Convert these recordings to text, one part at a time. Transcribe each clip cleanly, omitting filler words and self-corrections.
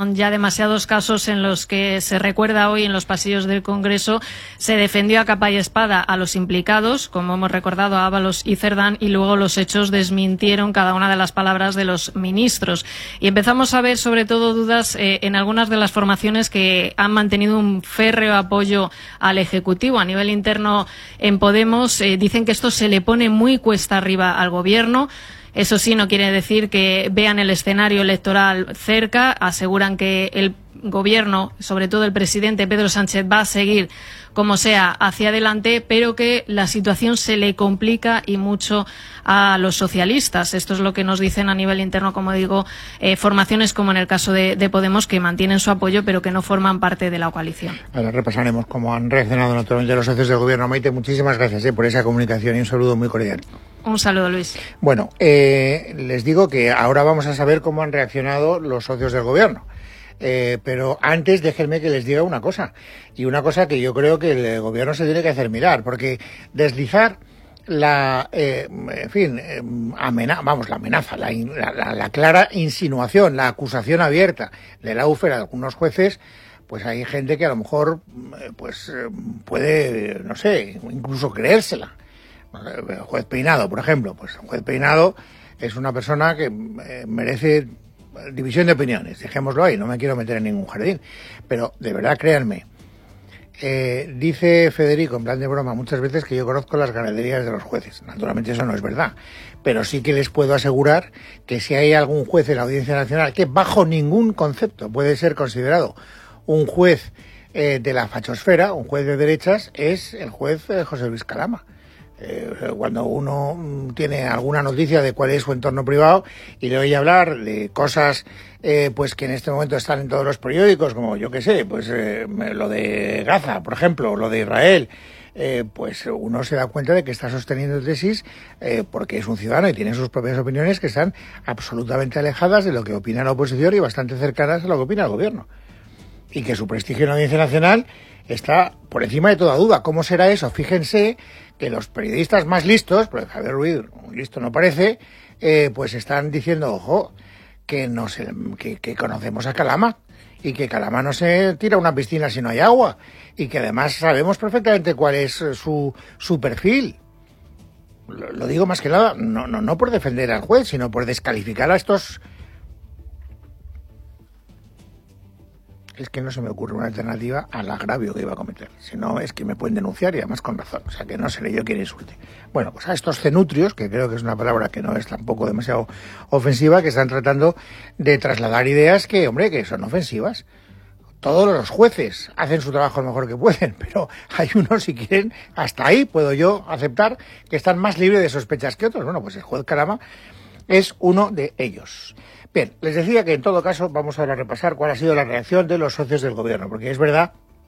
Son ya demasiados casos en los que se recuerda hoy en los pasillos del Congreso se defendió a capa y espada a los implicados, como hemos recordado a Ábalos y Cerdán, y luego los hechos desmintieron cada una de las palabras de los ministros. Y empezamos a ver sobre todo dudas en algunas de las formaciones que han mantenido un férreo apoyo al Ejecutivo. A nivel interno en Podemos dicen que esto se le pone muy cuesta arriba al Gobierno. Eso sí, no quiere decir que vean el escenario electoral cerca. Aseguran que el Gobierno, sobre todo el presidente Pedro Sánchez, va a seguir como sea hacia adelante, pero que la situación se le complica y mucho a los socialistas. Esto es lo que nos dicen a nivel interno, como digo, formaciones como en el caso de Podemos, que mantienen su apoyo pero que no forman parte de la coalición. Ahora repasaremos cómo han reaccionado naturalmente los socios del Gobierno. Maite, muchísimas gracias por esa comunicación y un saludo muy cordial. Un saludo, Luis. Bueno, les digo que ahora vamos a saber cómo han reaccionado los socios del Gobierno. Pero antes déjenme que les diga una cosa, y una cosa que yo creo que el Gobierno se tiene que hacer mirar, porque deslizar la amenaza, la clara insinuación, la acusación abierta de Lawfare a algunos jueces, pues hay gente que a lo mejor puede, no sé, incluso creérsela. El juez Peinado, por ejemplo, pues el juez Peinado es una persona que merece división de opiniones, dejémoslo ahí, no me quiero meter en ningún jardín, pero de verdad créanme, dice Federico en plan de broma muchas veces que yo conozco las ganaderías de los jueces. Naturalmente eso no es verdad, pero sí que les puedo asegurar que si hay algún juez en la Audiencia Nacional que bajo ningún concepto puede ser considerado un juez de la fachosfera, un juez de derechas, es el juez José Luis Calama. Cuando uno tiene alguna noticia de cuál es su entorno privado y le oye hablar de cosas pues que en este momento están en todos los periódicos, como yo que sé, pues lo de Gaza, por ejemplo, o lo de Israel, pues uno se da cuenta de que está sosteniendo tesis porque es un ciudadano y tiene sus propias opiniones que están absolutamente alejadas de lo que opina la oposición y bastante cercanas a lo que opina el Gobierno, y que su prestigio en la Audiencia Nacional está por encima de toda duda. ¿Cómo será eso? Fíjense que los periodistas más listos, porque Javier Ruiz listo no parece, pues están diciendo, ojo, que no sé, que conocemos a Calama y que Calama no se tira a una piscina si no hay agua, y que además sabemos perfectamente cuál es su perfil. Lo digo más que nada, no por defender al juez, sino por descalificar a estos. Es que no se me ocurre una alternativa al agravio que iba a cometer. Si no, es que me pueden denunciar, y además con razón. O sea, que no seré yo quien insulte. Bueno, pues a estos cenutrios, que creo que es una palabra que no es tampoco demasiado ofensiva, que están tratando de trasladar ideas que, hombre, que son ofensivas. Todos los jueces hacen su trabajo lo mejor que pueden, pero hay unos, si quieren, hasta ahí puedo yo aceptar que están más libres de sospechas que otros. Bueno, pues el juez Calama es uno de ellos. Bien, les decía que en todo caso vamos ahora a repasar cuál ha sido la reacción de los socios del Gobierno, porque es verdad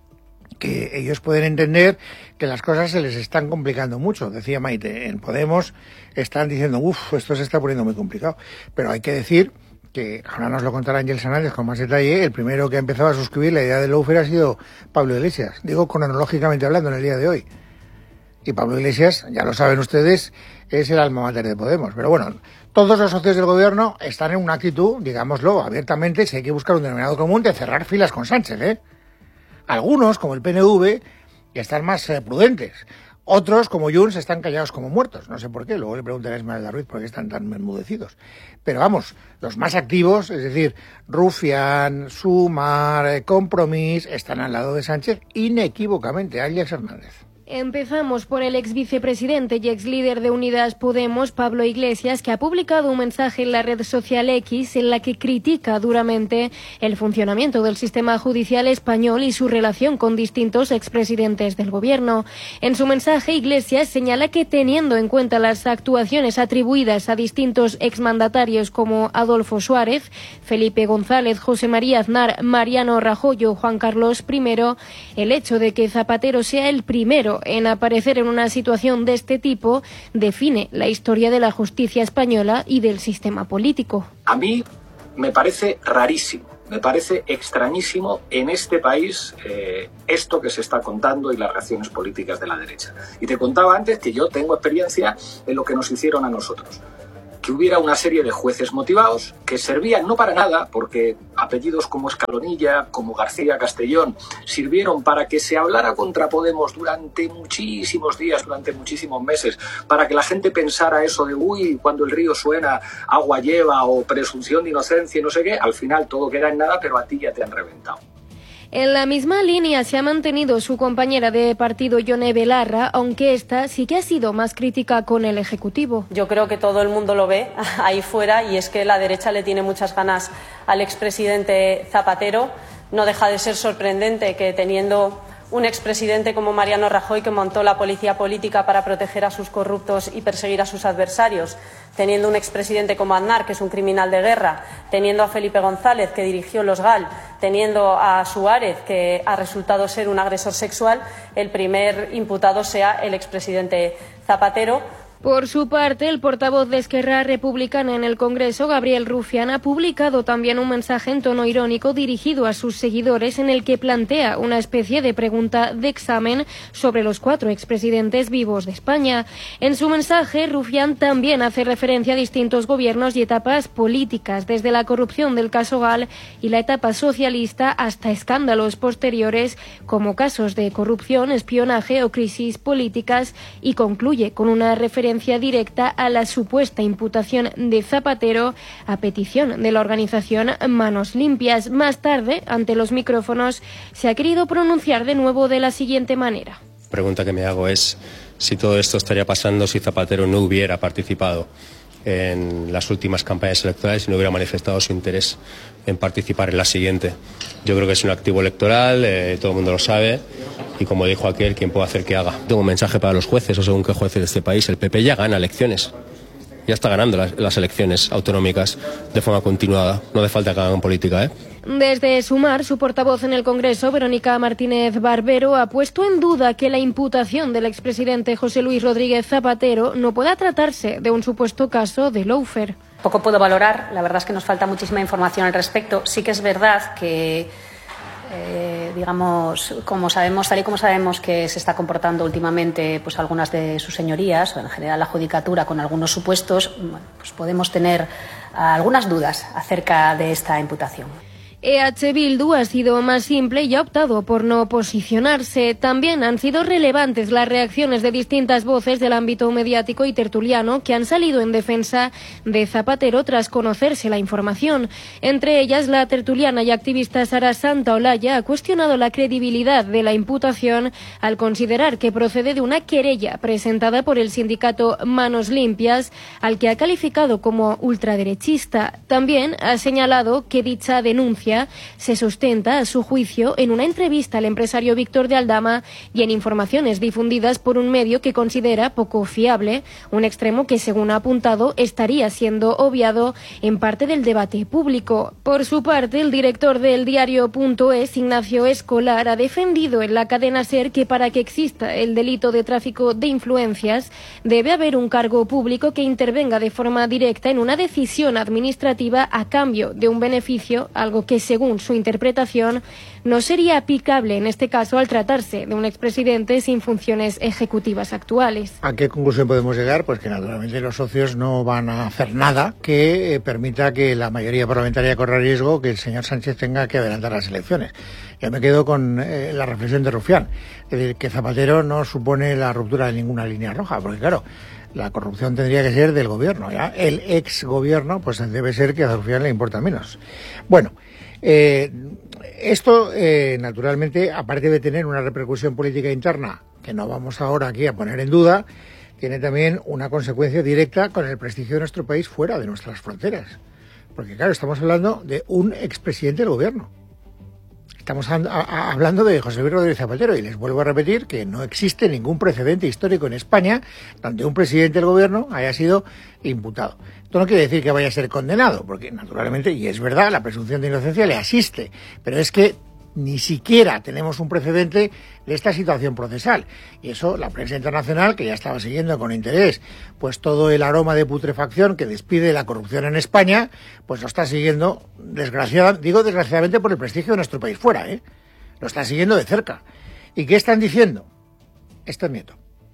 que ellos pueden entender que las cosas se les están complicando mucho. Decía Maite, en Podemos están diciendo, esto se está poniendo muy complicado, pero hay que decir que, ahora nos lo contará Ángel Sanález con más detalle, el primero que ha empezado a suscribir la idea de Lawfare ha sido Pablo Iglesias, digo cronológicamente hablando, en el día de hoy. Y Pablo Iglesias, ya lo saben ustedes, es el alma mater de Podemos. Pero bueno, todos los socios del Gobierno están en una actitud, digámoslo abiertamente, si hay que buscar un denominador común, de cerrar filas con Sánchez, Algunos, como el PNV, están más prudentes. Otros, como Junts, están callados como muertos. No sé por qué, luego le preguntaré a Esmeralda Ruiz por qué están tan enmudecidos. Pero vamos, los más activos, es decir, Rufián, Sumar, Compromís, están al lado de Sánchez inequívocamente. Alex Hernández. Empezamos por el ex vicepresidente y ex líder de Unidas Podemos, Pablo Iglesias, que ha publicado un mensaje en la red social X en la que critica duramente el funcionamiento del sistema judicial español y su relación con distintos expresidentes del Gobierno. En su mensaje, Iglesias señala que, teniendo en cuenta las actuaciones atribuidas a distintos exmandatarios como Adolfo Suárez, Felipe González, José María Aznar, Mariano Rajoy o Juan Carlos I, el hecho de que Zapatero sea el primero en aparecer en una situación de este tipo define la historia de la justicia española y del sistema político. A mí me parece rarísimo, me parece extrañísimo en este país esto que se está contando y las reacciones políticas de la derecha. Y te contaba antes que yo tengo experiencia en lo que nos hicieron a nosotros. que hubiera una serie de jueces motivados que servían no para nada, porque apellidos como Escalonilla, como García Castellón, sirvieron para que se hablara contra Podemos durante muchísimos días, durante muchísimos meses, para que la gente pensara eso de uy, cuando el río suena, agua lleva, o presunción de inocencia y no sé qué. Al final todo queda en nada, pero a ti ya te han reventado. En la misma línea se ha mantenido su compañera de partido, Yone Belarra, aunque esta sí que ha sido más crítica con el Ejecutivo. Yo creo que todo el mundo lo ve ahí fuera, y es que la derecha le tiene muchas ganas al expresidente Zapatero. No deja de ser sorprendente que, teniendo un expresidente como Mariano Rajoy, que montó la policía política para proteger a sus corruptos y perseguir a sus adversarios, teniendo un expresidente como Aznar, que es un criminal de guerra, teniendo a Felipe González, que dirigió los GAL, teniendo a Suárez, que ha resultado ser un agresor sexual, el primer imputado sea el expresidente Zapatero. Por su parte, el portavoz de Esquerra Republicana en el Congreso, Gabriel Rufián, ha publicado también un mensaje en tono irónico dirigido a sus seguidores en el que plantea una especie de pregunta de examen sobre los 4 expresidentes vivos de España. En su mensaje, Rufián también hace referencia a distintos gobiernos y etapas políticas, desde la corrupción del caso GAL y la etapa socialista hasta escándalos posteriores como casos de corrupción, espionaje o crisis políticas, y concluye con una referencia directa a la supuesta imputación de Zapatero a petición de la organización Manos Limpias. Más tarde, ante los micrófonos, se ha querido pronunciar de nuevo de la siguiente manera. La pregunta que me hago es si todo esto estaría pasando si Zapatero no hubiera participado en las últimas campañas electorales y no hubiera manifestado su interés en participar en la siguiente. Yo creo que es un activo electoral, todo el mundo lo sabe, y como dijo aquel, quien puede hacer que haga. Tengo un mensaje para los jueces, o según qué jueces de este país. El PP ya gana elecciones, ya está ganando las elecciones autonómicas de forma continuada. No hace falta que hagan política, ¿eh? Desde Sumar, su portavoz en el Congreso, Verónica Martínez Barbero, ha puesto en duda que la imputación del expresidente José Luis Rodríguez Zapatero no pueda tratarse de un supuesto caso de lawfare. Poco puedo valorar, la verdad es que nos falta muchísima información al respecto. Sí que es verdad que, digamos, tal y como sabemos que se está comportando últimamente pues algunas de sus señorías, o en general la judicatura, con algunos supuestos, bueno, pues podemos tener algunas dudas acerca de esta imputación. EH Bildu ha sido más simple y ha optado por no posicionarse. También han sido relevantes las reacciones de distintas voces del ámbito mediático y tertuliano que han salido en defensa de Zapatero tras conocerse la información. Entre ellas, la tertuliana y activista Sara Santaolalla ha cuestionado la credibilidad de la imputación al considerar que procede de una querella presentada por el sindicato Manos Limpias, al que ha calificado como ultraderechista. También ha señalado que dicha denuncia se sustenta, a su juicio, en una entrevista al empresario Víctor de Aldama y en informaciones difundidas por un medio que considera poco fiable, un extremo que, según ha apuntado, estaría siendo obviado en parte del debate público. Por su parte, el director del diario.es, Ignacio Escolar, ha defendido en la cadena SER que para que exista el delito de tráfico de influencias debe haber un cargo público que intervenga de forma directa en una decisión administrativa a cambio de un beneficio, algo que, según su interpretación, no sería aplicable en este caso al tratarse de un expresidente sin funciones ejecutivas actuales. ¿A qué conclusión podemos llegar? Pues que naturalmente los socios no van a hacer nada que permita que la mayoría parlamentaria corra riesgo que el señor Sánchez tenga que adelantar las elecciones. Yo me quedo con la reflexión de Rufián, es decir, que Zapatero no supone la ruptura de ninguna línea roja, porque claro, la corrupción tendría que ser del gobierno, ¿ya? El ex gobierno, pues debe ser que a Rufián le importa menos. Bueno, esto, naturalmente, aparte de tener una repercusión política interna, que no vamos ahora aquí a poner en duda, tiene también una consecuencia directa con el prestigio de nuestro país fuera de nuestras fronteras. Porque, claro, estamos hablando de un expresidente del gobierno. Estamos hablando de José Luis Rodríguez Zapatero, y les vuelvo a repetir que no existe ningún precedente histórico en España donde un presidente del gobierno haya sido imputado. Esto no quiere decir que vaya a ser condenado, porque naturalmente, y es verdad, la presunción de inocencia le asiste, pero es que ni siquiera tenemos un precedente de esta situación procesal. Y eso la prensa internacional, que ya estaba siguiendo con interés pues todo el aroma de putrefacción que despide la corrupción en España, pues lo está siguiendo, desgraciadamente por el prestigio de nuestro país fuera, lo está siguiendo de cerca. ¿Y qué están diciendo? Esto es nieto.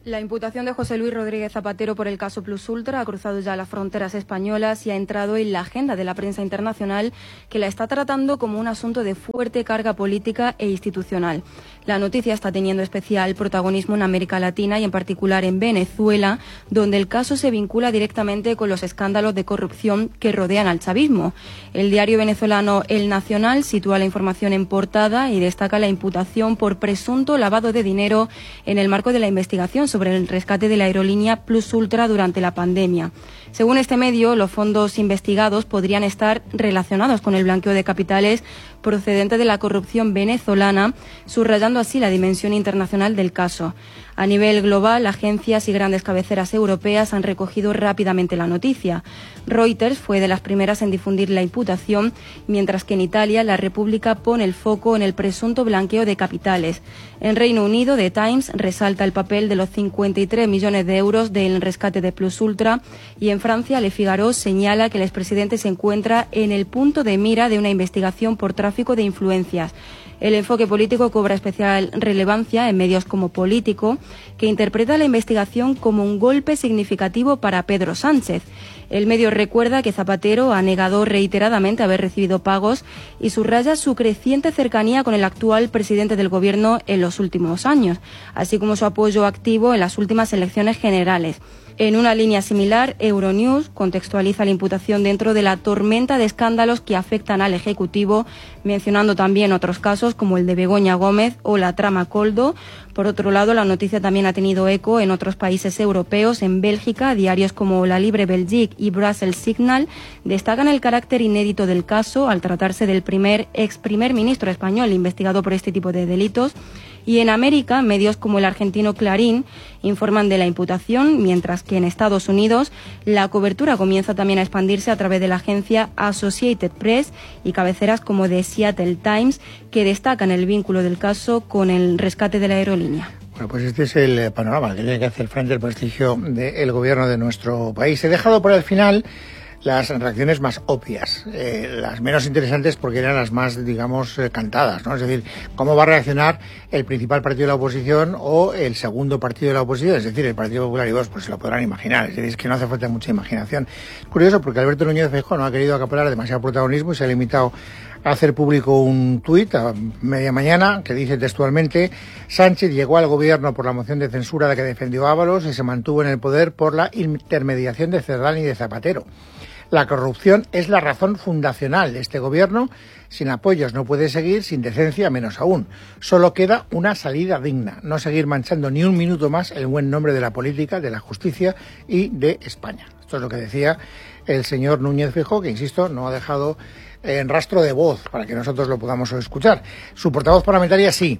La imputación de José Luis Rodríguez Zapatero por el caso Plus Ultra ha cruzado ya las fronteras españolas y ha entrado en la agenda de la prensa internacional, que la está tratando como un asunto de fuerte carga política e institucional. La noticia está teniendo especial protagonismo en América Latina y en particular en Venezuela, donde el caso se vincula directamente con los escándalos de corrupción que rodean al chavismo. El diario venezolano El Nacional sitúa la información en portada y destaca la imputación por presunto lavado de dinero en el marco de la investigación sobre el rescate de la aerolínea Plus Ultra durante la pandemia. Según este medio, los fondos investigados podrían estar relacionados con el blanqueo de capitales procedente de la corrupción venezolana, subrayando así la dimensión internacional del caso. A nivel global, agencias y grandes cabeceras europeas han recogido rápidamente la noticia. Reuters fue de las primeras en difundir la imputación, mientras que en Italia la República pone el foco en el presunto blanqueo de capitales. En Reino Unido, The Times resalta el papel de los 53 millones de euros del rescate de Plus Ultra, y en Francia, Le Figaro señala que el expresidente se encuentra en el punto de mira de una investigación por tráfico de influencias. El enfoque político cobra especial relevancia en medios como Político, que interpreta la investigación como un golpe significativo para Pedro Sánchez. El medio recuerda que Zapatero ha negado reiteradamente haber recibido pagos y subraya su creciente cercanía con el actual presidente del Gobierno en los últimos años, así como su apoyo activo en las últimas elecciones generales. En una línea similar, Euronews contextualiza la imputación dentro de la tormenta de escándalos que afectan al Ejecutivo, mencionando también otros casos como el de Begoña Gómez o la trama Coldo. Por otro lado, la noticia también ha tenido eco en otros países europeos. En Bélgica, diarios como La Libre Belgique y Brussels Signal destacan el carácter inédito del caso al tratarse del ex primer ministro español investigado por este tipo de delitos. Y en América, medios como el argentino Clarín informan de la imputación, mientras que en Estados Unidos la cobertura comienza también a expandirse a través de la agencia Associated Press y cabeceras como The Seattle Times, que destacan el vínculo del caso con el rescate de la aerolínea. Bueno, pues este es el panorama que tiene que hacer frente al prestigio del gobierno de nuestro país. He dejado por el final las reacciones más obvias, las menos interesantes porque eran las más, digamos, cantadas, ¿no? Es decir, cómo va a reaccionar el principal partido de la oposición o el segundo partido de la oposición, es decir, el Partido Popular y Vox, pues se lo podrán imaginar. Es decir, es que no hace falta mucha imaginación. Es curioso porque Alberto Núñez Feijóo no ha querido acaparar demasiado protagonismo y se ha limitado a hacer público un tuit a media mañana que dice textualmente: Sánchez llegó al gobierno por la moción de censura de que defendió Ábalos y se mantuvo en el poder por la intermediación de Cerdán y de Zapatero. La corrupción es la razón fundacional de este gobierno. Sin apoyos no puede seguir, sin decencia menos aún. Solo queda una salida digna, no seguir manchando ni un minuto más el buen nombre de la política, de la justicia y de España. Esto es lo que decía el señor Núñez Feijóo, que, insisto, no ha dejado en rastro de voz para que nosotros lo podamos escuchar. Su portavoz parlamentaria sí.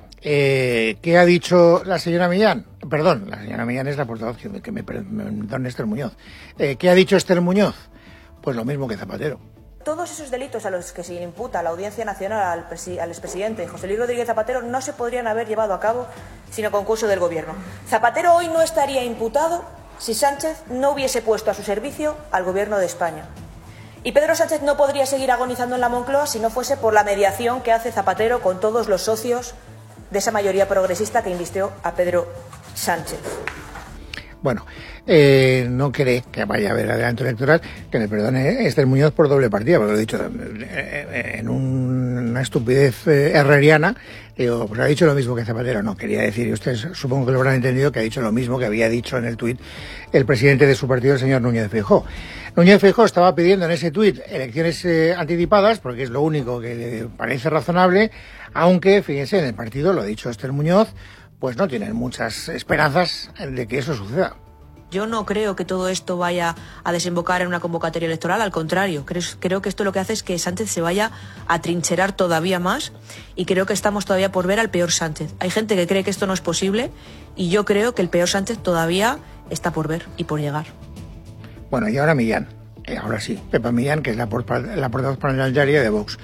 ¿Qué ha dicho la señora Millán? Perdón, la señora Millán es la portavoz que me perdone, Esther Muñoz. ¿Qué ha dicho Esther Muñoz? Pues lo mismo que Zapatero. Todos esos delitos a los que se imputa la Audiencia Nacional al expresidente José Luis Rodríguez Zapatero no se podrían haber llevado a cabo sin el concurso del Gobierno. Zapatero hoy no estaría imputado si Sánchez no hubiese puesto a su servicio al Gobierno de España. Y Pedro Sánchez no podría seguir agonizando en la Moncloa si no fuese por la mediación que hace Zapatero con todos los socios de esa mayoría progresista que invistió a Pedro Sánchez. Bueno, no cree que vaya a haber adelanto electoral, que me perdone Esther Muñoz por doble partida, porque lo he dicho en una estupidez herreriana. Digo, pues ha dicho lo mismo que Zapatero. No, quería decir, y ustedes supongo que lo habrán entendido, que ha dicho lo mismo que había dicho en el tuit el presidente de su partido, el señor Núñez Feijóo. Núñez Feijóo estaba pidiendo en ese tuit elecciones anticipadas, porque es lo único que le parece razonable, aunque, fíjense, en el partido, lo ha dicho Esther Muñoz, pues no tienen muchas esperanzas de que eso suceda. Yo no creo que todo esto vaya a desembocar en una convocatoria electoral, al contrario, creo que esto lo que hace es que Sánchez se vaya a trincherar todavía más y creo que estamos todavía por ver al peor Sánchez. Hay gente que cree que esto no es posible y yo creo que el peor Sánchez todavía está por ver y por llegar. Bueno, y ahora Millán, ahora sí, Pepa Millán, que es la portavoz parlamentaria de Vox.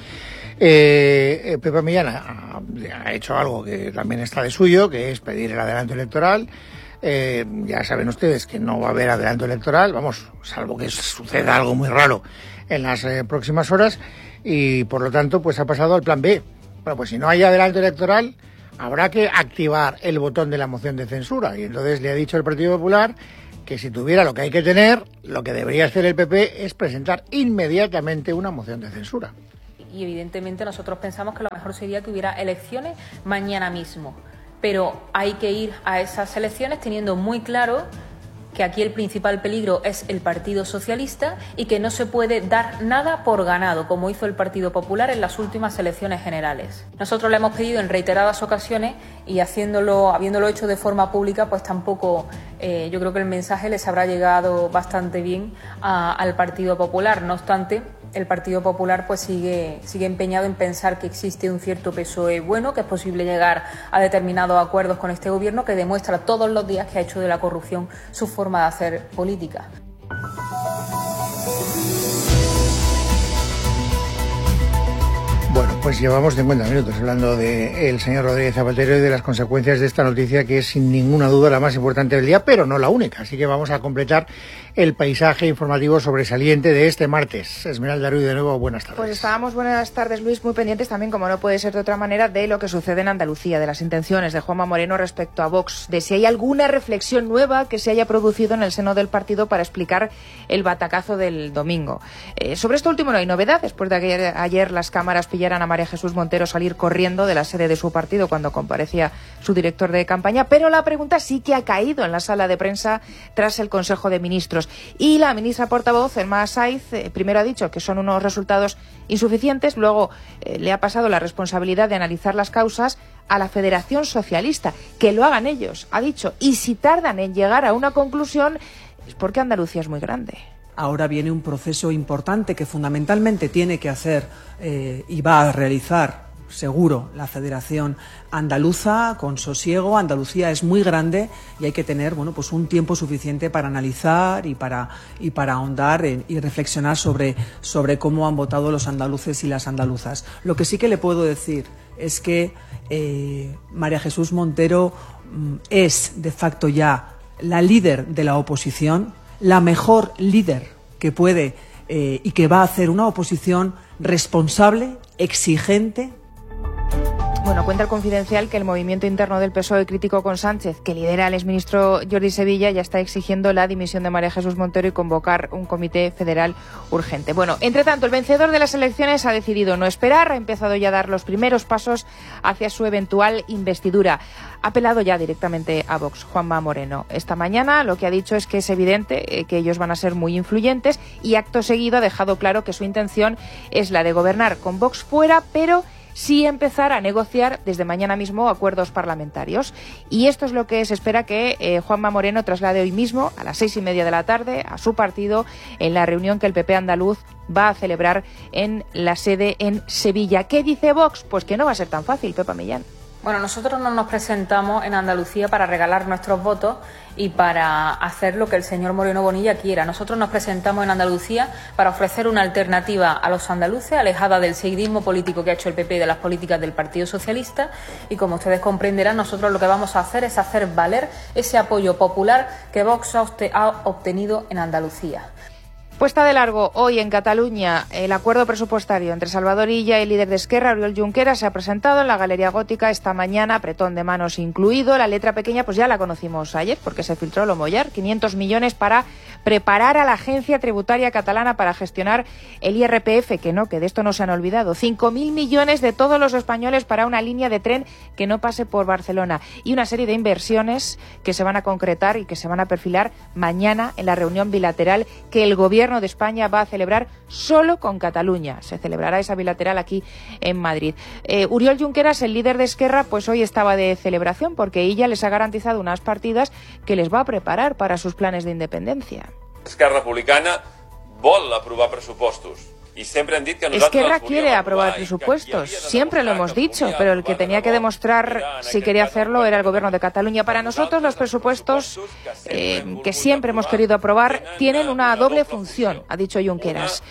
Pepa Millán ha hecho algo que también está de suyo, que es pedir el adelanto electoral. Ya saben ustedes que no va a haber adelanto electoral, vamos, salvo que suceda algo muy raro en las próximas horas, y por lo tanto pues ha pasado al plan B. Bueno, pues si no hay adelanto electoral, habrá que activar el botón de la moción de censura. Y entonces le ha dicho el Partido Popular que si tuviera lo que hay que tener, lo que debería hacer el PP es presentar inmediatamente una moción de censura. Y evidentemente nosotros pensamos que lo mejor sería que hubiera elecciones mañana mismo. Pero hay que ir a esas elecciones teniendo muy claro que aquí el principal peligro es el Partido Socialista y que no se puede dar nada por ganado, como hizo el Partido Popular en las últimas elecciones generales. Nosotros le hemos pedido en reiteradas ocasiones y habiéndolo hecho de forma pública, pues tampoco yo creo que el mensaje les habrá llegado bastante bien al Partido Popular. No obstante, el Partido Popular pues sigue empeñado en pensar que existe un cierto PSOE bueno, que es posible llegar a determinados acuerdos con este gobierno, que demuestra todos los días que ha hecho de la corrupción su forma de hacer política. Bueno, pues llevamos 50 minutos hablando del señor Rodríguez Zapatero y de las consecuencias de esta noticia, que es sin ninguna duda la más importante del día, pero no la única. Así que vamos a completar el paisaje informativo sobresaliente de este martes. Esmeralda Ruiz, de nuevo, buenas tardes. Pues estábamos, buenas tardes, Luis, muy pendientes también, como no puede ser de otra manera, de lo que sucede en Andalucía, de las intenciones de Juanma Moreno respecto a Vox, de si hay alguna reflexión nueva que se haya producido en el seno del partido para explicar el batacazo del domingo. Sobre esto último no hay novedad, después de que ayer las cámaras pillaran a María Jesús Montero salir corriendo de la sede de su partido cuando comparecía su director de campaña, pero la pregunta sí que ha caído en la sala de prensa tras el Consejo de Ministros. Y la ministra portavoz, Elma Saiz, primero ha dicho que son unos resultados insuficientes, luego le ha pasado la responsabilidad de analizar las causas a la Federación Socialista, que lo hagan ellos, ha dicho, y si tardan en llegar a una conclusión es porque Andalucía es muy grande. Ahora viene un proceso importante que fundamentalmente tiene que hacer y va a realizar, seguro, la Federación Andaluza con sosiego. Andalucía es muy grande y hay que tener pues un tiempo suficiente para analizar y para ahondar y reflexionar sobre cómo han votado los andaluces y las andaluzas. Lo que sí que le puedo decir es que María Jesús Montero es de facto ya la líder de la oposición, la mejor líder que puede y que va a hacer una oposición responsable, exigente. Bueno, cuenta el Confidencial que el movimiento interno del PSOE crítico con Sánchez, que lidera el exministro Jordi Sevilla, ya está exigiendo la dimisión de María Jesús Montero y convocar un comité federal urgente. Bueno, entre tanto, el vencedor de las elecciones ha decidido no esperar, ha empezado ya a dar los primeros pasos hacia su eventual investidura. Ha apelado ya directamente a Vox, Juanma Moreno. Esta mañana lo que ha dicho es que es evidente que ellos van a ser muy influyentes y acto seguido ha dejado claro que su intención es la de gobernar con Vox fuera, pero sí empezar a negociar desde mañana mismo acuerdos parlamentarios. Y esto es lo que se espera que Juanma Moreno traslade hoy mismo a las 6:30 de la tarde a su partido en la reunión que el PP andaluz va a celebrar en la sede en Sevilla. ¿Qué dice Vox? Pues que no va a ser tan fácil, Pepa Millán. Bueno, nosotros no nos presentamos en Andalucía para regalar nuestros votos y para hacer lo que el señor Moreno Bonilla quiera. Nosotros nos presentamos en Andalucía para ofrecer una alternativa a los andaluces, alejada del seguidismo político que ha hecho el PP y de las políticas del Partido Socialista. Y como ustedes comprenderán, nosotros lo que vamos a hacer es hacer valer ese apoyo popular que Vox ha obtenido en Andalucía. Puesta de largo hoy en Cataluña el acuerdo presupuestario entre Salvador Illa y el líder de Esquerra, Oriol Junqueras, se ha presentado en la Galería Gótica esta mañana, apretón de manos incluido. La letra pequeña pues ya la conocimos ayer porque se filtró lo mollar, 500 millones para preparar a la Agencia Tributaria Catalana para gestionar el IRPF, que de esto no se han olvidado, 5.000 millones de todos los españoles para una línea de tren que no pase por Barcelona y una serie de inversiones que se van a concretar y que se van a perfilar mañana en la reunión bilateral que el Gobierno de España va a celebrar solo con Cataluña. Se celebrará esa bilateral aquí en Madrid. Oriol Junqueras, el líder de Esquerra, pues hoy estaba de celebración porque ella les ha garantizado unas partidas que les va a preparar para sus planes de independencia. Esquerra Republicana vol aprovar pressupostos. Esquerra quiere aprobar presupuestos, siempre lo hemos dicho, pero el que tenía que demostrar si quería hacerlo era el Gobierno de Cataluña. Para nosotros los presupuestos que siempre hemos querido aprobar tienen una doble función, ha dicho Junqueras.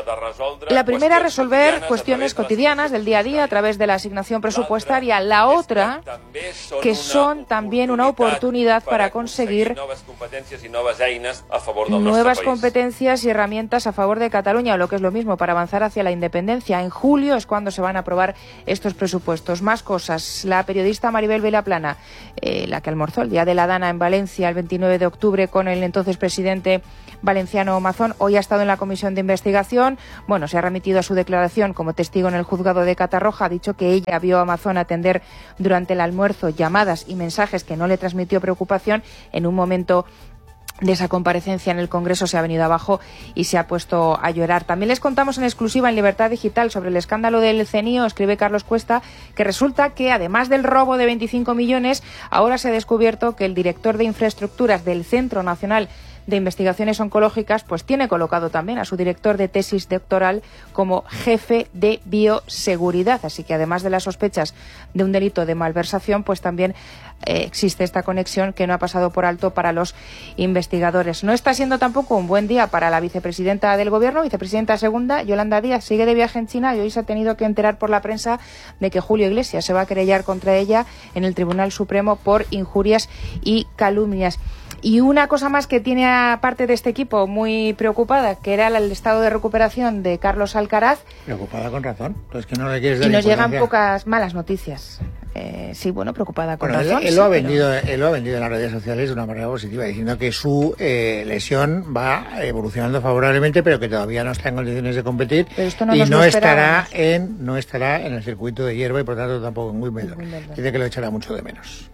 La primera, resolver cuestiones cotidianas del día a día a través de la asignación presupuestaria. La otra, que son también una oportunidad para conseguir nuevas competencias y herramientas a favor de Cataluña, o lo que es lo mismo, para avanzar hacia la independencia. En julio es cuando se van a aprobar estos presupuestos. Más cosas. La periodista Maribel Vilaplana, la que almorzó el día de la Dana en Valencia el 29 de octubre con el entonces presidente valenciano Mazón, hoy ha estado en la comisión de investigación. Bueno, se ha remitido a su declaración como testigo en el juzgado de Catarroja. Ha dicho que ella vio a Mazón atender durante el almuerzo llamadas y mensajes que no le transmitió preocupación. En un momento de esa comparecencia en el Congreso se ha venido abajo y se ha puesto a llorar. También les contamos en exclusiva en Libertad Digital sobre el escándalo del CENIO, escribe Carlos Cuesta, que resulta que además del robo de 25 millones, ahora se ha descubierto que el director de infraestructuras del Centro Nacional de Investigaciones Oncológicas pues tiene colocado también a su director de tesis doctoral como jefe de bioseguridad, así que además de las sospechas de un delito de malversación, pues también existe esta conexión que no ha pasado por alto para los investigadores. No está siendo tampoco un buen día para la vicepresidenta del Gobierno, vicepresidenta segunda, Yolanda Díaz, sigue de viaje en China y hoy se ha tenido que enterar por la prensa de que Julio Iglesias se va a querellar contra ella en el Tribunal Supremo por injurias y calumnias. Y una cosa más que tiene a parte de este equipo muy preocupada, que era el estado de recuperación de Carlos Alcaraz. Preocupada con razón. Entonces, que no le quieres dar y nos importancia. Llegan pocas malas noticias. Sí, bueno, preocupada con razón. Él lo ha vendido en las redes sociales de una manera positiva, diciendo que su lesión va evolucionando favorablemente, pero que todavía no está en condiciones de competir y no estará en el circuito de hierba y por tanto tampoco en Wimbledon. Dice que lo echará mucho de menos.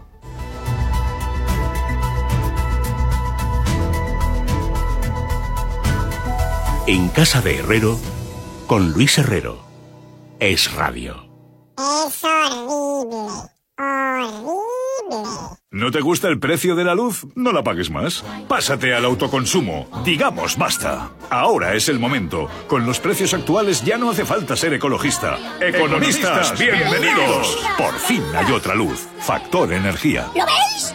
En casa de Herrero, con Luis Herrero. Es Radio. Es horrible, horrible. ¿No te gusta el precio de la luz? No la pagues más. Pásate al autoconsumo. Digamos basta. Ahora es el momento. Con los precios actuales ya no hace falta ser ecologista. ¡Economistas, bienvenidos! Por fin hay otra luz. Factor Energía. ¿Lo veis?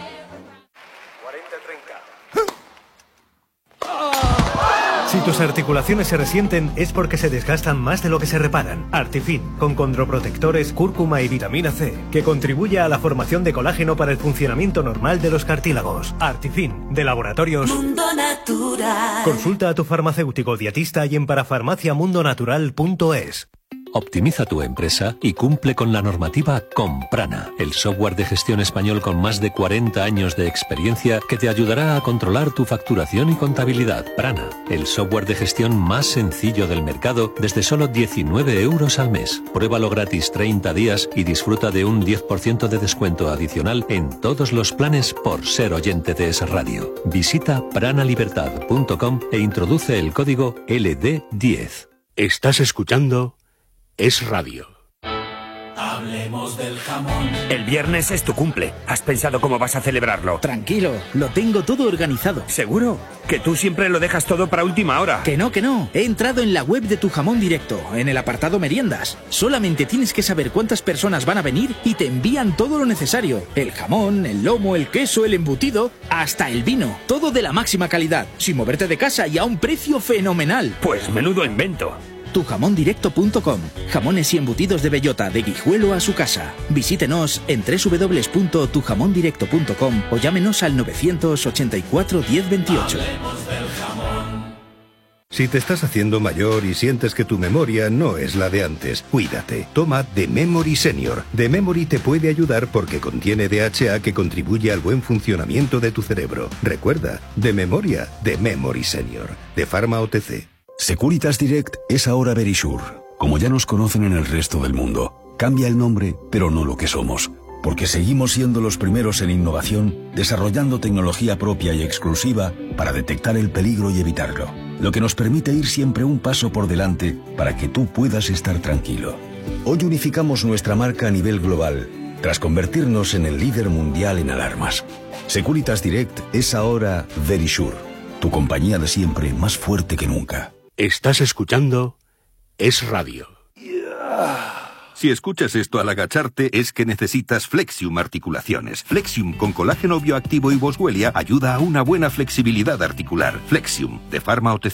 Si tus articulaciones se resienten es porque se desgastan más de lo que se reparan. Artifin, con condroprotectores, cúrcuma y vitamina C, que contribuye a la formación de colágeno para el funcionamiento normal de los cartílagos. Artifin, de Laboratorios Mundo Natural. Consulta a tu farmacéutico dietista y en parafarmaciamundonatural.es. Optimiza tu empresa y cumple con la normativa con Prana, el software de gestión español con más de 40 años de experiencia que te ayudará a controlar tu facturación y contabilidad. Prana, el software de gestión más sencillo del mercado desde solo 19 euros al mes. Pruébalo gratis 30 días y disfruta de un 10% de descuento adicional en todos los planes por ser oyente de Es Radio. Visita pranalibertad.com e introduce el código LD10. Estás escuchando Es Radio. Hablemos del jamón. El viernes es tu cumple. ¿Has pensado cómo vas a celebrarlo? Tranquilo, lo tengo todo organizado. ¿Seguro? Que tú siempre lo dejas todo para última hora. Que no. He entrado en la web de Tu Jamón Directo, en el apartado meriendas. Solamente tienes que saber cuántas personas van a venir y te envían todo lo necesario. El jamón, el lomo, el queso, el embutido, hasta el vino. Todo de la máxima calidad, sin moverte de casa y a un precio fenomenal. Pues menudo invento. Tujamondirecto.com. Jamones y embutidos de bellota, de Guijuelo a su casa. Visítenos en www.tujamondirecto.com o llámenos al 984 1028. Si te estás haciendo mayor y sientes que tu memoria no es la de antes, cuídate. Toma The Memory Senior. The Memory te puede ayudar porque contiene DHA que contribuye al buen funcionamiento de tu cerebro. Recuerda, de memoria, The Memory Senior. De Pharma OTC. Securitas Direct es ahora Verisure. Como ya nos conocen en el resto del mundo, cambia el nombre, pero no lo que somos. Porque seguimos siendo los primeros en innovación, desarrollando tecnología propia y exclusiva para detectar el peligro y evitarlo. Lo que nos permite ir siempre un paso por delante para que tú puedas estar tranquilo. Hoy unificamos nuestra marca a nivel global, tras convertirnos en el líder mundial en alarmas. Securitas Direct es ahora Verisure, tu compañía de siempre más fuerte que nunca. Estás escuchando Es Radio. Si escuchas esto al agacharte es que necesitas Flexium Articulaciones. Flexium con colágeno bioactivo y Boswellia ayuda a una buena flexibilidad articular. Flexium de Pharma OTC.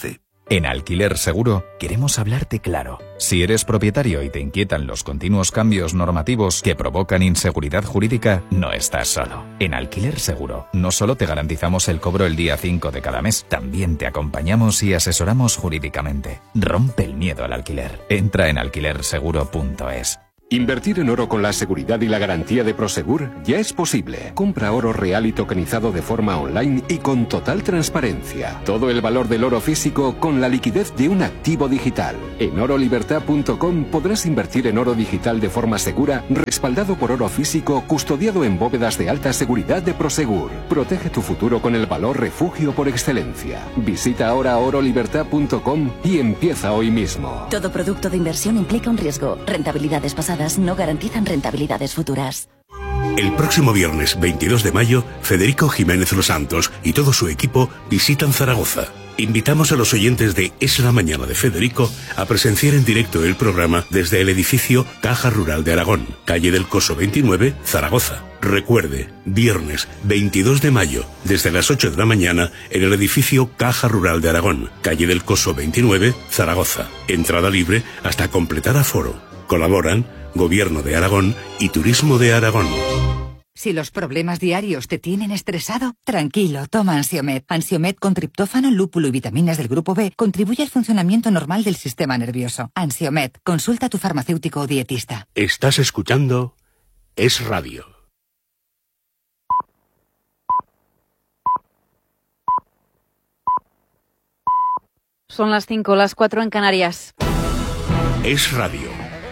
En Alquiler Seguro queremos hablarte claro. Si eres propietario y te inquietan los continuos cambios normativos que provocan inseguridad jurídica, no estás solo. En Alquiler Seguro no solo te garantizamos el cobro el día 5 de cada mes, también te acompañamos y asesoramos jurídicamente. Rompe el miedo al alquiler. Entra en alquilerseguro.es. Invertir en oro con la seguridad y la garantía de Prosegur ya es posible. Compra oro real y tokenizado de forma online y con total transparencia. Todo el valor del oro físico con la liquidez de un activo digital. En orolibertad.com podrás invertir en oro digital de forma segura, respaldado por oro físico, custodiado en bóvedas de alta seguridad de Prosegur. Protege tu futuro con el valor refugio por excelencia. Visita ahora orolibertad.com y empieza hoy mismo. Todo producto de inversión implica un riesgo. Rentabilidades pasadas no garantizan rentabilidades futuras. El próximo viernes 22 de mayo, Federico Jiménez Los Santos y todo su equipo visitan Zaragoza. Invitamos a los oyentes de Es la Mañana de Federico a presenciar en directo el programa desde el edificio Caja Rural de Aragón, calle del Coso 29, Zaragoza. Recuerde, viernes 22 de mayo, desde las 8 de la mañana, en el edificio Caja Rural de Aragón, calle del Coso 29, Zaragoza. Entrada libre hasta completar aforo. Colaboran Gobierno de Aragón y Turismo de Aragón. Si los problemas diarios te tienen estresado, tranquilo, toma Ansiomed. Ansiomed con triptófano, lúpulo y vitaminas del grupo B contribuye al funcionamiento normal del sistema nervioso. Ansiomed, consulta a tu farmacéutico o dietista. Estás escuchando Es Radio. Son las 5, las 4 en Canarias. Es Radio.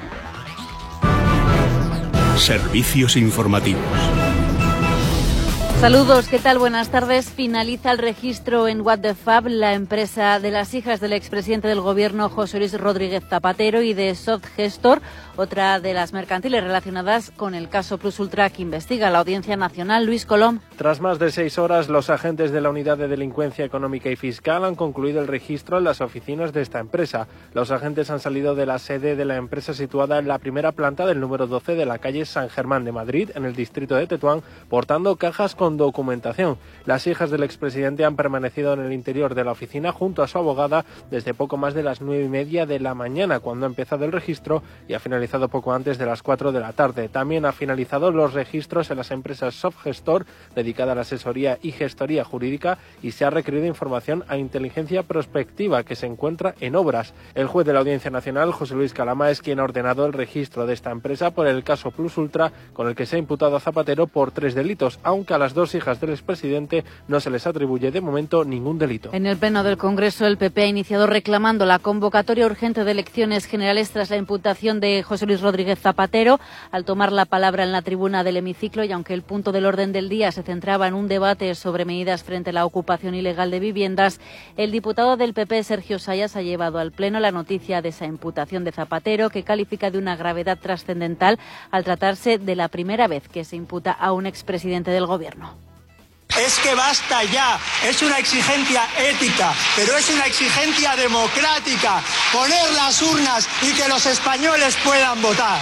Servicios informativos. Saludos, ¿qué tal? Buenas tardes. Finaliza el registro en What the Fab, la empresa de las hijas del expresidente del Gobierno, José Luis Rodríguez Zapatero, y de Softgestor, otra de las mercantiles relacionadas con el caso Plus Ultra que investiga la Audiencia Nacional. Luis Colom. Tras más de 6 horas, los agentes de la Unidad de Delincuencia Económica y Fiscal han concluido el registro en las oficinas de esta empresa. Los agentes han salido de la sede de la empresa situada en la primera planta del número 12 de la calle San Germán de Madrid, en el distrito de Tetuán, portando cajas con documentación. Las hijas del expresidente han permanecido en el interior de la oficina junto a su abogada desde poco más de las 9:30 de la mañana, cuando ha empezado el registro, y ha finalizado poco antes de las 4 de la tarde. También ha finalizado los registros en las empresas Softgestor, dedicada a la asesoría y gestoría jurídica, y se ha requerido información a Inteligencia Prospectiva, que se encuentra en obras. El juez de la Audiencia Nacional, José Luis Calama, es quien ha ordenado el registro de esta empresa por el caso Plus Ultra, con el que se ha imputado a Zapatero por 3 delitos, aunque a las 2 hijas del expresidente no se les atribuye de momento ningún delito. En el Pleno del Congreso, el PP ha iniciado reclamando la convocatoria urgente de elecciones generales tras la imputación de José Luis Rodríguez Zapatero. Al tomar la palabra en la tribuna del hemiciclo, y aunque el punto del orden del día se centraba en un debate sobre medidas frente a la ocupación ilegal de viviendas, el diputado del PP, Sergio Sayas, ha llevado al Pleno la noticia de esa imputación de Zapatero, que califica de una gravedad trascendental al tratarse de la primera vez que se imputa a un expresidente del Gobierno. Es que basta ya, es una exigencia ética, pero es una exigencia democrática, poner las urnas y que los españoles puedan votar.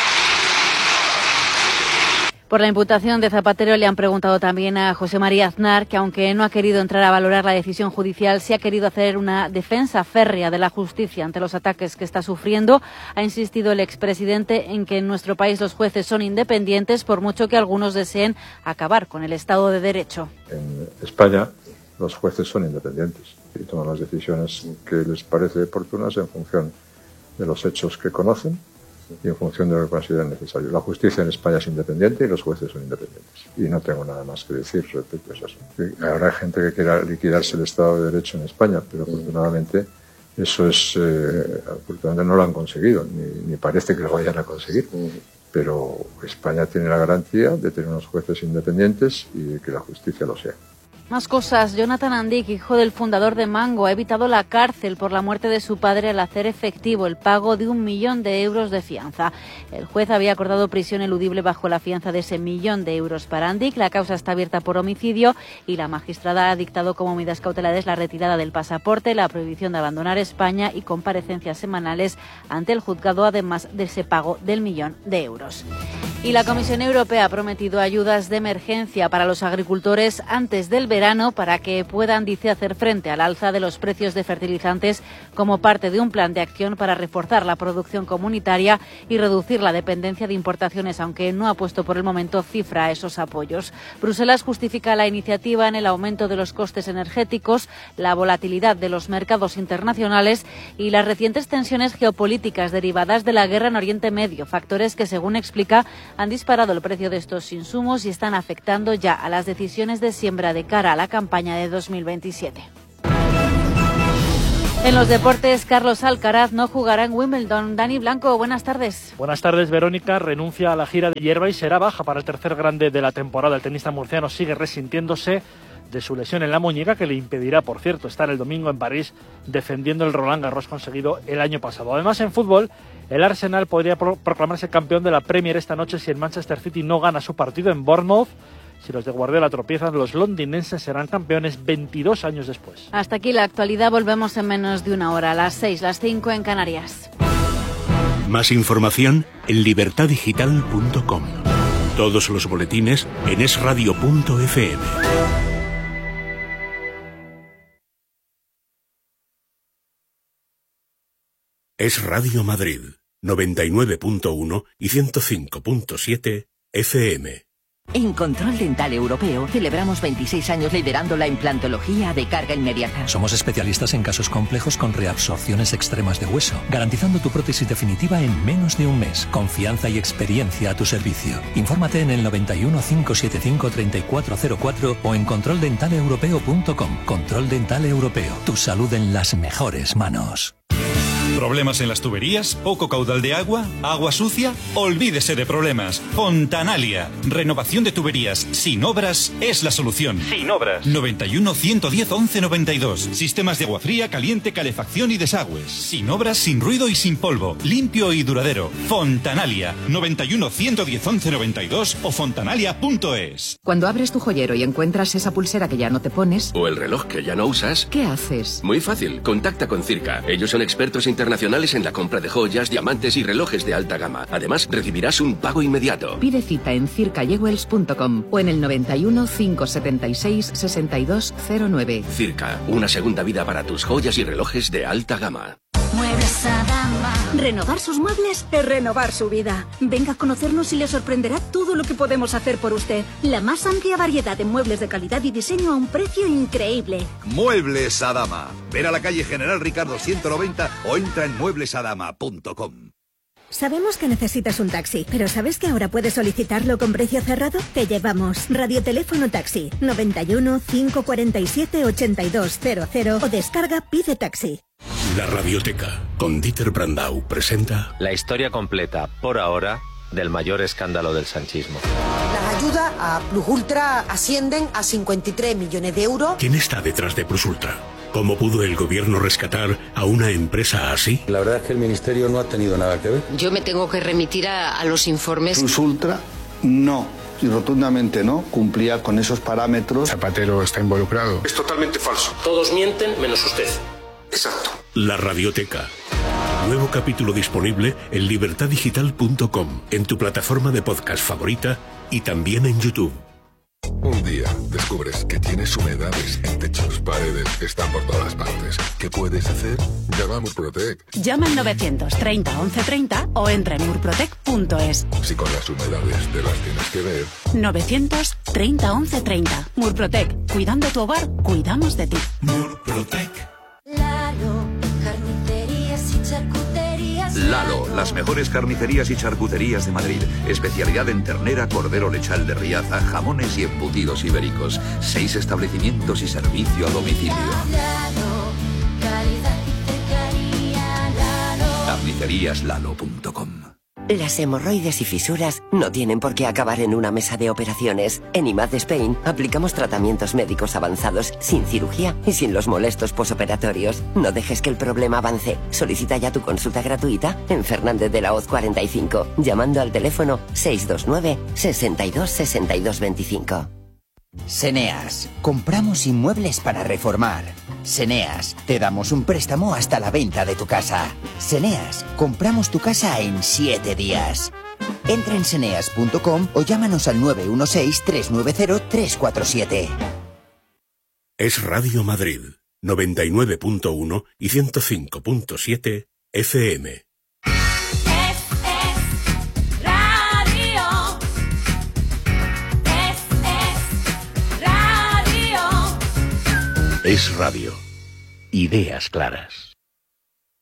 Por la imputación de Zapatero le han preguntado también a José María Aznar, que aunque no ha querido entrar a valorar la decisión judicial, sí ha querido hacer una defensa férrea de la justicia ante los ataques que está sufriendo. Ha insistido el expresidente en que en nuestro país los jueces son independientes, por mucho que algunos deseen acabar con el Estado de Derecho. En España los jueces son independientes y toman las decisiones que les parece oportunas en función de los hechos que conocen y en función de lo que consideren necesario. La justicia en España es independiente y los jueces son independientes. Y no tengo nada más que decir respecto a eso. Habrá gente que quiera liquidarse el Estado de Derecho en España, pero afortunadamente eso es, afortunadamente no lo han conseguido, ni parece que lo vayan a conseguir. Pero España tiene la garantía de tener unos jueces independientes y de que la justicia lo sea. Más cosas. Jonathan Andic, hijo del fundador de Mango, ha evitado la cárcel por la muerte de su padre al hacer efectivo el pago de 1 millón de euros de fianza. El juez había acordado prisión eludible bajo la fianza de ese 1 millón de euros para Andic. La causa está abierta por homicidio y la magistrada ha dictado como medidas cautelares la retirada del pasaporte, la prohibición de abandonar España y comparecencias semanales ante el juzgado, además de ese pago del 1 millón de euros. Y la Comisión Europea ha prometido ayudas de emergencia para los agricultores antes del verano para que puedan, dice, hacer frente al alza de los precios de fertilizantes como parte de un plan de acción para reforzar la producción comunitaria y reducir la dependencia de importaciones, aunque no ha puesto por el momento cifra a esos apoyos. Bruselas justifica la iniciativa en el aumento de los costes energéticos, la volatilidad de los mercados internacionales y las recientes tensiones geopolíticas derivadas de la guerra en Oriente Medio, factores que, según explica, han disparado el precio de estos insumos y están afectando ya a las decisiones de siembra de cara a la campaña de 2027. En los deportes, Carlos Alcaraz no jugará en Wimbledon. Dani Blanco, buenas tardes. Buenas tardes, Verónica. Renuncia a la gira de hierba y será baja para el tercer grande de la temporada. El tenista murciano sigue resintiéndose de su lesión en la muñeca, que le impedirá, por cierto, estar el domingo en París defendiendo el Roland Garros conseguido el año pasado. Además, en fútbol, el Arsenal podría proclamarse campeón de la Premier esta noche si el Manchester City no gana su partido en Bournemouth. Si los de Guardiola tropiezan, los londinenses serán campeones 22 años después. Hasta aquí la actualidad. Volvemos en menos de una hora, a las 6, las 5 en Canarias. Más información en libertadigital.com. Todos los boletines en esradio.fm. Es Radio Madrid, 99.1 y 105.7 FM. En Control Dental Europeo celebramos 26 años liderando la implantología de carga inmediata. Somos especialistas en casos complejos con reabsorciones extremas de hueso, garantizando tu prótesis definitiva en menos de un mes. Confianza y experiencia a tu servicio. Infórmate en el 91 575 3404 o en controldentaleuropeo.com. Control Dental Europeo. Tu salud en las mejores manos. ¿Problemas en las tuberías? ¿Poco caudal de agua? ¿Agua sucia? Olvídese de problemas. Fontanalia. Renovación de tuberías sin obras es la solución. Sin obras. 91 110 11 92. Sistemas de agua fría, caliente, calefacción y desagües. Sin obras, sin ruido y sin polvo. Limpio y duradero. Fontanalia. 91 110 11 92 o fontanalia.es. Cuando abres tu joyero y encuentras esa pulsera que ya no te pones... O el reloj que ya no usas... ¿Qué haces? Muy fácil. Contacta con Circa. Ellos son expertos internacionales en la compra de joyas, diamantes y relojes de alta gama. Además, recibirás un pago inmediato. Pide cita en circajewells.com o en el 91 576 6209. Circa, una segunda vida para tus joyas y relojes de alta gama. Muebles Adama. Renovar sus muebles es renovar su vida. Venga a conocernos y le sorprenderá todo lo que podemos hacer por usted. La más amplia variedad de muebles de calidad y diseño a un precio increíble. Muebles Adama. Ven a la calle General Ricardo 190 o entra en mueblesadama.com. Sabemos que necesitas un taxi, pero ¿sabes que ahora puedes solicitarlo con precio cerrado? Te llevamos. Radioteléfono Taxi 91 547 8200 o descarga Pide Taxi. La Radioteca, con Dieter Brandau, presenta... La historia completa, por ahora, del mayor escándalo del sanchismo. Las ayudas a Plus Ultra ascienden a 53 millones de euros. ¿Quién está detrás de Plus Ultra? ¿Cómo pudo el gobierno rescatar a una empresa así? La verdad es que el ministerio no ha tenido nada que ver. Yo me tengo que remitir a los informes. Plus Ultra no, y rotundamente no, cumplía con esos parámetros. Zapatero está involucrado. Es totalmente falso. Todos mienten menos usted. Exacto. La Radioteca. Nuevo capítulo disponible en libertadigital.com, en tu plataforma de podcast favorita y también en YouTube. Un día descubres que tienes humedades en techos, paredes, están por todas partes. ¿Qué puedes hacer? Llama a Murprotec. Llama al 930 1130 o entra en murprotec.es. Si con las humedades te las tienes que ver. 930 1130. Murprotec. Cuidando tu hogar, cuidamos de ti. Murprotec. Lalo, carnicerías y charcuterías. Lalo, las mejores carnicerías y charcuterías de Madrid. Especialidad en ternera, cordero lechal de Riaza, jamones y embutidos ibéricos. 6 establecimientos y servicio a domicilio. Lalo, calidad y cercanía. Lalo. Carniceríaslalo.com. Las hemorroides y fisuras no tienen por qué acabar en una mesa de operaciones. En IMAD Spain aplicamos tratamientos médicos avanzados, sin cirugía y sin los molestos posoperatorios. No dejes que el problema avance. Solicita ya tu consulta gratuita en Fernández de la Hoz 45, llamando al teléfono 629 62 62 25. Seneas, compramos inmuebles para reformar. Seneas, te damos un préstamo hasta la venta de tu casa. Seneas, compramos tu casa en 7 días. Entra en seneas.com o llámanos al 916-390-347. Es Radio Madrid, 99.1 y 105.7 FM. Es radio. Ideas claras.